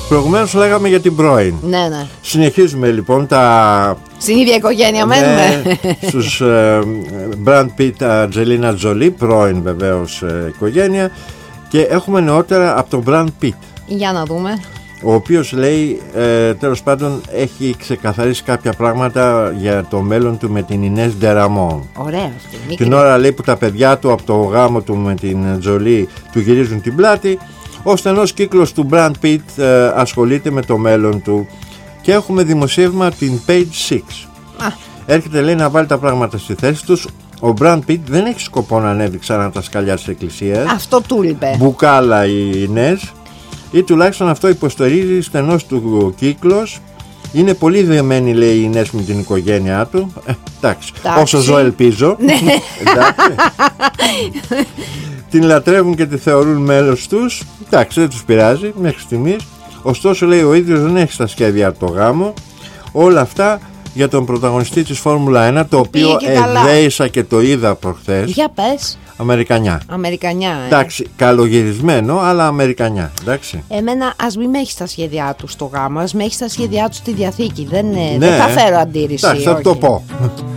Προηγουμένως λέγαμε για την πρώην. Ναι, ναι. Συνεχίζουμε λοιπόν Στην ίδια οικογένεια μένουμε. Στους Brad Pitt, Angelina Jolie, πρώην βεβαίως οικογένεια. Και έχουμε νεότερα από τον Brad Pitt, Για να δούμε. ο οποίος λέει τέλος πάντων έχει ξεκαθαρίσει κάποια πράγματα για το μέλλον του με την Inés de Ramón. Ωραία αυτή. Την ώρα λέει που τα παιδιά του από το γάμο του με την Jolie του γυρίζουν την πλάτη, ο στενός κύκλος του Brad Pitt ασχολείται με το μέλλον του. Και έχουμε δημοσίευμα την Page 6. Έρχεται λέει να βάλει τα πράγματα στη θέση τους. Ο Brad Pitt δεν έχει σκοπό να ανέβει ξανά τα σκαλιά της εκκλησίας. Αυτό του είπε. Μπουκάλα η Inés, ή τουλάχιστον αυτό υποστηρίζει στενός του κύκλος. Είναι πολύ δεμένη λέει η Inés με την οικογένειά του. Εντάξει, όσο ζω ελπίζω. Την λατρεύουν και τη θεωρούν μέλος τους. Εντάξει, δεν τους πειράζει μέχρι στιγμής. Ωστόσο λέει ο ίδιος δεν έχει στα σχέδια το γάμο. Όλα αυτά για τον πρωταγωνιστή της Φόρμουλα 1, το οποίο εδέησα και το είδα προχθές. Για πες. Αμερικανιά. Αμερικανιά. Εντάξει, καλογυρισμένο, αλλά Αμερικανιά. Εντάξει. Εμένα ας μην με έχει στα σχέδιά του στο γάμο, ας με έχει στα σχέδιά του στη διαθήκη. Δεν θα φέρω αντίρρηση. Εντάξει, θα το πω.